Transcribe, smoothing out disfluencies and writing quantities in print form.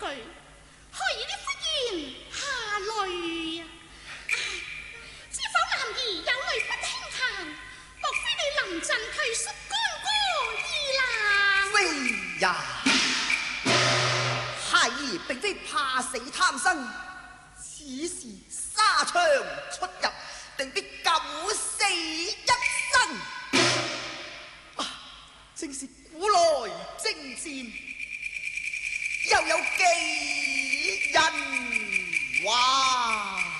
害你忽然下淚啊！知否男兒有淚不輕彈，莫非你臨陣退縮干戈意冷？ 非呀，孩兒並非怕死貪生，此時沙場出入，定必九死一生。正是古來征戰，又有幾人話？